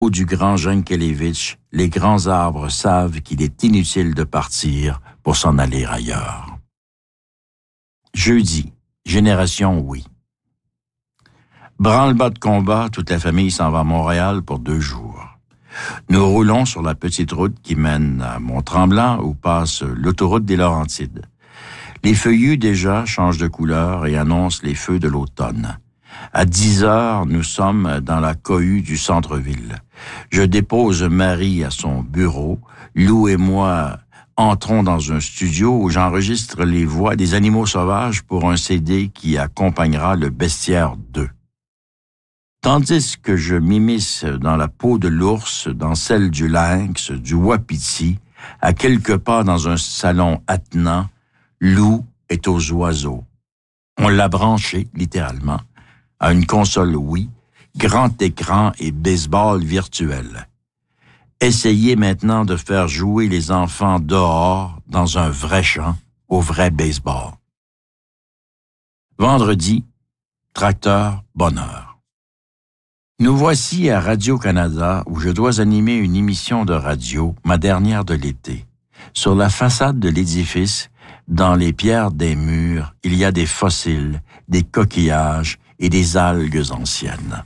Du grand Jankélévitch, les grands arbres savent qu'il est inutile de partir pour s'en aller ailleurs. Jeudi, Génération Oui. Branle-bas de combat, toute la famille s'en va à Montréal pour 2 jours. Nous roulons sur la petite route qui mène à Mont-Tremblant où passe l'autoroute des Laurentides. Les feuillus déjà changent de couleur et annoncent les feux de l'automne. À 10 heures, nous sommes dans la cohue du centre-ville. Je dépose Marie à son bureau. Lou et moi entrons dans un studio où j'enregistre les voix des animaux sauvages pour un CD qui accompagnera le Bestiaire 2. Tandis que je m'immisce dans la peau de l'ours, dans celle du lynx, du wapiti, à quelques pas dans un salon attenant, Lou est aux oiseaux. On l'a branché, littéralement, à une console Wii, grand écran et baseball virtuel. Essayez maintenant de faire jouer les enfants dehors dans un vrai champ, au vrai baseball. Vendredi, tracteur bonheur. Nous voici à Radio-Canada où je dois animer une émission de radio, ma dernière de l'été. Sur la façade de l'édifice, dans les pierres des murs, il y a des fossiles, des coquillages et des algues anciennes.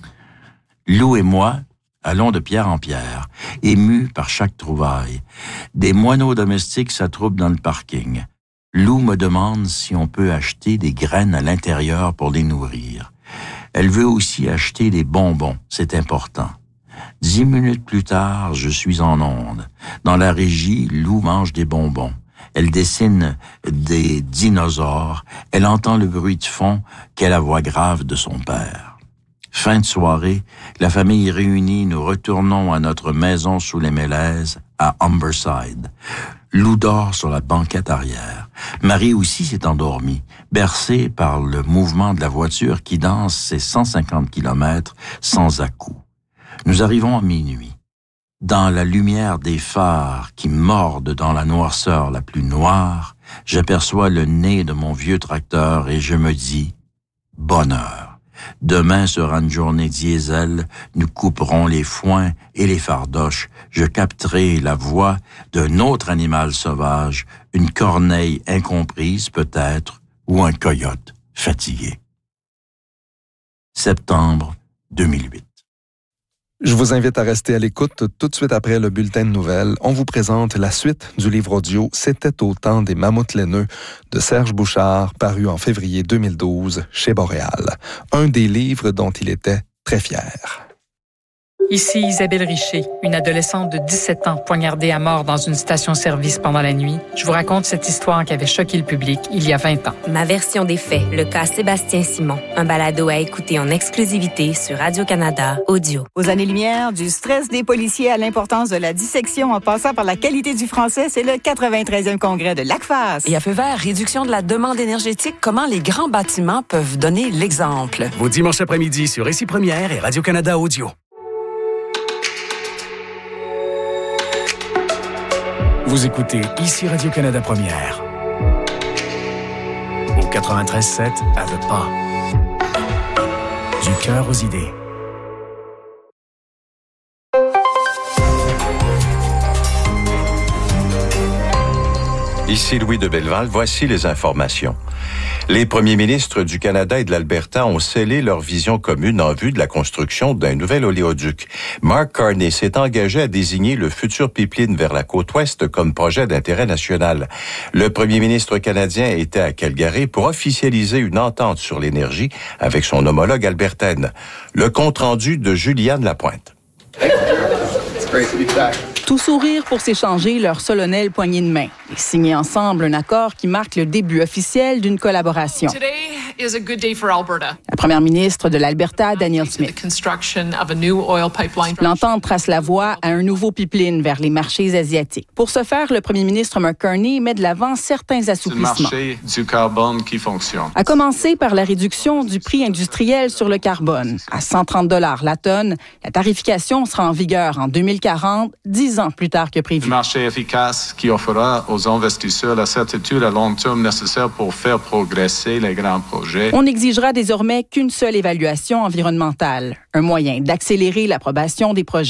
Lou et moi allons de pierre en pierre, émus par chaque trouvaille. Des moineaux domestiques s'attroupent dans le parking. Lou me demande si on peut acheter des graines à l'intérieur pour les nourrir. Elle veut aussi acheter des bonbons, c'est important. 10 minutes plus tard, je suis en onde. Dans la régie, Lou mange des bonbons. Elle dessine des dinosaures. Elle entend le bruit de fond qu'est la voix grave de son père. Fin de soirée, la famille réunie, nous retournons à notre maison sous les Mélèzes, à Humberside. Lou dort sur la banquette arrière. Marie aussi s'est endormie, bercée par le mouvement de la voiture qui danse ses 150 kilomètres sans à-coups. Nous arrivons à minuit. Dans la lumière des phares qui mordent dans la noirceur la plus noire, j'aperçois le nez de mon vieux tracteur et je me dis « Bonheur ». Demain sera une journée diesel, nous couperons les foins et les fardoches, je capterai la voix d'un autre animal sauvage, une corneille incomprise peut-être, ou un coyote fatigué. Septembre 2008. Je vous invite à rester à l'écoute. Tout de suite après le bulletin de nouvelles, on vous présente la suite du livre audio « C'était au temps des mammouths laineux » de Serge Bouchard, paru en février 2012 chez Boréal. Un des livres dont il était très fier. Ici Isabelle Richer, une adolescente de 17 ans poignardée à mort dans une station-service pendant la nuit. Je vous raconte cette histoire qui avait choqué le public il y a 20 ans. Ma version des faits, le cas Sébastien Simon. Un balado à écouter en exclusivité sur Radio-Canada Audio. Aux années-lumière, du stress des policiers à l'importance de la dissection en passant par la qualité du français, c'est le 93e congrès de l'ACFAS. Et à feu vert, réduction de la demande énergétique, comment les grands bâtiments peuvent donner l'exemple. Vos dimanches après-midi sur Ici Première et Radio-Canada Audio. Vous écoutez Ici Radio-Canada Première. Au 93.7 à The Pas. Du cœur aux idées. Ici Louis de Belleval, voici les informations. Les premiers ministres du Canada et de l'Alberta ont scellé leur vision commune en vue de la construction d'un nouvel oléoduc. Mark Carney s'est engagé à désigner le futur pipeline vers la côte ouest comme projet d'intérêt national. Le premier ministre canadien était à Calgary pour officialiser une entente sur l'énergie avec son homologue albertaine. Le compte-rendu de Juliane Lapointe. Tout sourire pour s'échanger leur solennelle poignée de main et signer ensemble un accord qui marque le début officiel d'une collaboration. La première ministre de l'Alberta, Danielle Smith. L'entente trace la voie à un nouveau pipeline vers les marchés asiatiques. Pour ce faire, le premier ministre Mark Carney met de l'avant certains assouplissements. C'est le marché du carbone qui fonctionne. À commencer par la réduction du prix industriel sur le carbone. À 130 $ la tonne, la tarification sera en vigueur en 2040, 10 ans plus tard que prévu. Un marché efficace qui offrira aux investisseurs la certitude à long terme nécessaire pour faire progresser les grands projets. projets. On n'exigera désormais qu'une seule évaluation environnementale, un moyen d'accélérer l'approbation des projets.